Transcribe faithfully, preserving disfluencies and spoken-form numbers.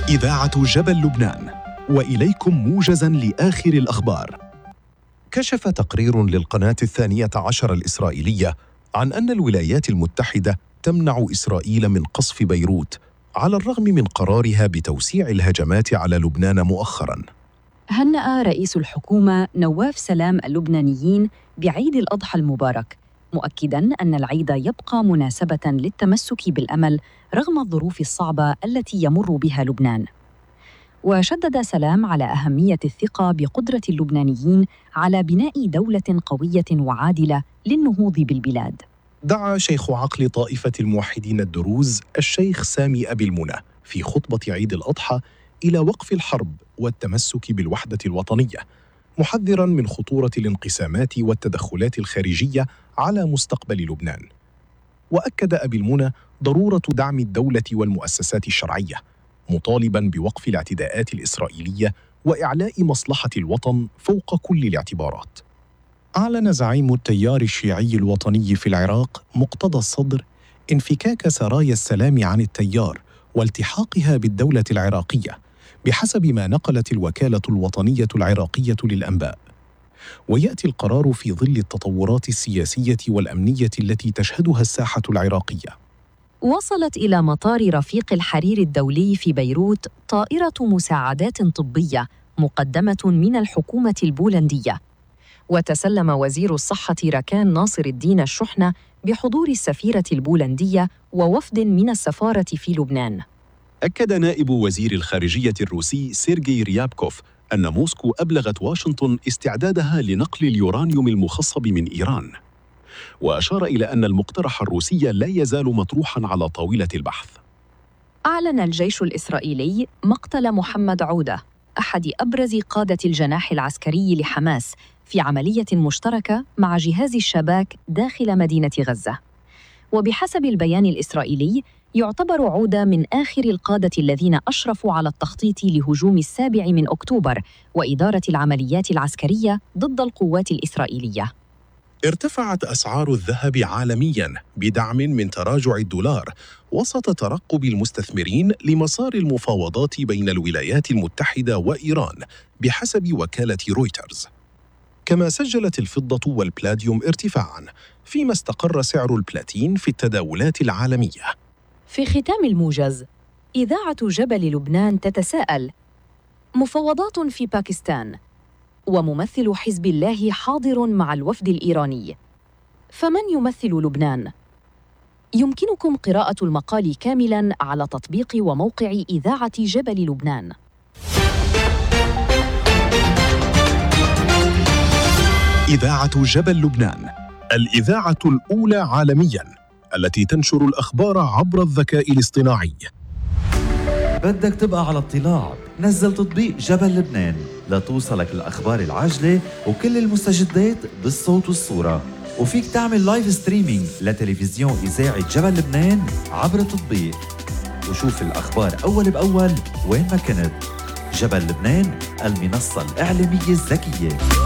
إذاعة جبل لبنان، وإليكم موجزاً لآخر الأخبار. كشف تقرير للقناة الثانية عشر الإسرائيلية عن أن الولايات المتحدة تمنع إسرائيل من قصف بيروت على الرغم من قرارها بتوسيع الهجمات على لبنان مؤخراً. هنأ رئيس الحكومة نواف سلام اللبنانيين بعيد الأضحى المبارك، مؤكداً أن العيد يبقى مناسبة للتمسك بالأمل رغم الظروف الصعبة التي يمر بها لبنان. وشدد سلام على أهمية الثقة بقدرة اللبنانيين على بناء دولة قوية وعادلة للنهوض بالبلاد. دعا شيخ عقل طائفة الموحدين الدروز الشيخ سامي أبي المنى في خطبة عيد الأضحى إلى وقف الحرب والتمسك بالوحدة الوطنية، محذراً من خطورة الانقسامات والتدخلات الخارجية على مستقبل لبنان. وأكد أبي المنى ضرورة دعم الدولة والمؤسسات الشرعية، مطالباً بوقف الاعتداءات الإسرائيلية وإعلاء مصلحة الوطن فوق كل الاعتبارات. أعلن زعيم التيار الشيعي الوطني في العراق مقتدى الصدر انفكاك سرايا السلام عن التيار والتحاقها بالدولة العراقية بحسب ما نقلت الوكالة الوطنية العراقية للأنباء. ويأتي القرار في ظل التطورات السياسية والأمنية التي تشهدها الساحة العراقية. وصلت إلى مطار رفيق الحرير الدولي في بيروت طائرة مساعدات طبية مقدمة من الحكومة البولندية، وتسلم وزير الصحة ركان ناصر الدين الشحنة بحضور السفيرة البولندية ووفد من السفارة في لبنان. أكد نائب وزير الخارجية الروسي سيرجي ريابكوف أن موسكو أبلغت واشنطن استعدادها لنقل اليورانيوم المخصب من إيران، وأشار إلى أن المقترح الروسي لا يزال مطروحاً على طاولة البحث. أعلن الجيش الإسرائيلي مقتل محمد عودة، أحد أبرز قادة الجناح العسكري لحماس، في عملية مشتركة مع جهاز الشباك داخل مدينة غزة. وبحسب البيان الإسرائيلي، يعتبر عودة من آخر القادة الذين أشرفوا على التخطيط لهجوم السابع من أكتوبر وإدارة العمليات العسكرية ضد القوات الإسرائيلية. ارتفعت أسعار الذهب عالمياً بدعم من تراجع الدولار وسط ترقب المستثمرين لمسار المفاوضات بين الولايات المتحدة وإيران بحسب وكالة رويترز. كما سجلت الفضة والبلاديوم ارتفاعاً، فيما استقر سعر البلاتين في التداولات العالمية. في ختام الموجز، إذاعة جبل لبنان تتساءل: مفاوضات في باكستان، وممثل حزب الله حاضر مع الوفد الإيراني، فمن يمثل لبنان؟ يمكنكم قراءة المقال كاملاً على تطبيق وموقع إذاعة جبل لبنان. إذاعة جبل لبنان، الإذاعة الأولى عالمياً التي تنشر الأخبار عبر الذكاء الاصطناعي. بدك تبقى على اطلاع؟ نزل تطبيق جبل لبنان لتوصلك الأخبار العاجلة وكل المستجدات بالصوت والصورة، وفيك تعمل لايف ستريمينج لتلفزيون إذاعة جبل لبنان عبر التطبيق، وشوف الأخبار أول بأول وين ما كنت. جبل لبنان، المنصة الإعلامية الذكية.